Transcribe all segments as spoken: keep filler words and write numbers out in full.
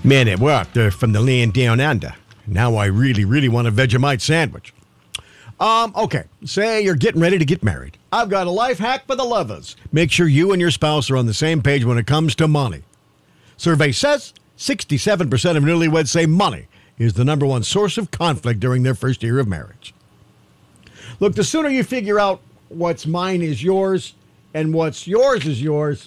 Man, we're up there from the land down under. Now I really, really want a Vegemite sandwich. Um, okay, say you're getting ready to get married. I've got a life hack for the lovers. Make sure you and your spouse are on the same page when it comes to money. Survey says sixty-seven percent of newlyweds say money is the number one source of conflict during their first year of marriage. Look, the sooner you figure out what's mine is yours and what's yours is yours,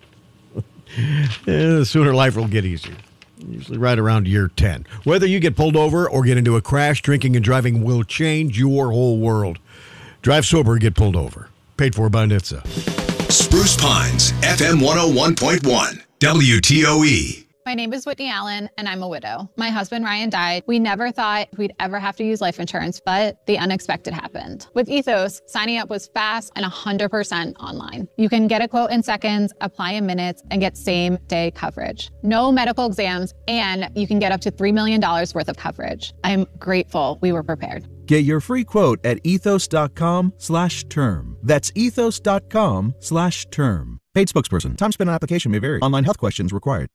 the sooner life will get easier. Usually right around year ten. Whether you get pulled over or get into a crash, drinking and driving will change your whole world. Drive sober or get pulled over. Paid for by N H T S A. Spruce Pines, F M one oh one point one, W T O E. My name is Whitney Allen, and I'm a widow. My husband, Ryan, died. We never thought we'd ever have to use life insurance, but the unexpected happened. With Ethos, signing up was fast and one hundred percent online. You can get a quote in seconds, apply in minutes, and get same-day coverage. No medical exams, and you can get up to three million dollars worth of coverage. I'm grateful we were prepared. Get your free quote at ethos.com slash term. That's ethos.com slash term. Paid spokesperson. Time spent on application may vary. Online health questions required.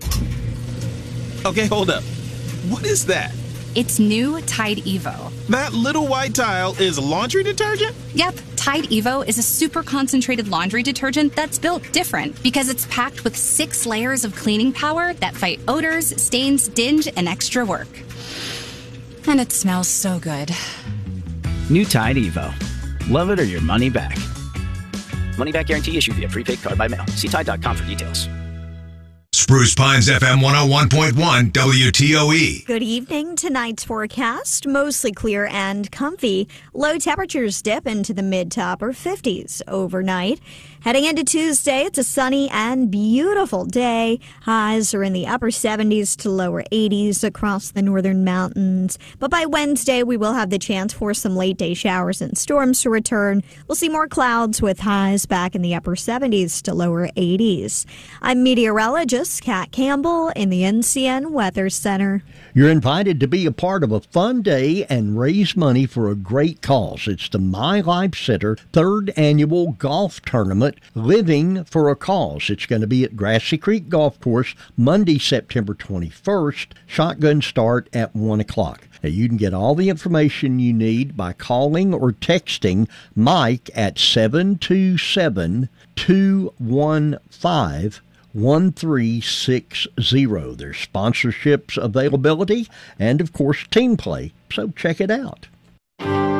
Okay, hold up. What is that? It's new Tide Evo. That little white tile is laundry detergent? Yep, Tide Evo is a super concentrated laundry detergent that's built different because it's packed with six layers of cleaning power that fight odors, stains, dinge, and extra work. And it smells so good. New Tide Evo. Love it or your money back. Money back guarantee issued via prepaid card by mail. See Tide dot com for details. Spruce Pines, F M one oh one point one, W T O E. Good evening. Tonight's forecast, mostly clear and comfy. Low temperatures dip into the mid to upper fifties overnight. Heading into Tuesday, it's a sunny and beautiful day. Highs are in the upper seventies to lower eighties across the northern mountains. But by Wednesday, we will have the chance for some late-day showers and storms to return. We'll see more clouds with highs back in the upper seventies to lower eighties. I'm meteorologist Kat Campbell in the N C N Weather Center. You're invited to be a part of a fun day and raise money for a great cause. It's the My Life Center third annual golf tournament, Living for a Cause. It's going to be at Grassy Creek Golf Course Monday, September twenty-first. Shotgun start at one o'clock. Now, you can get all the information you need by calling or texting Mike at seven two seven, two one five, one three six zero. There's sponsorships availability and, of course, team play. So check it out.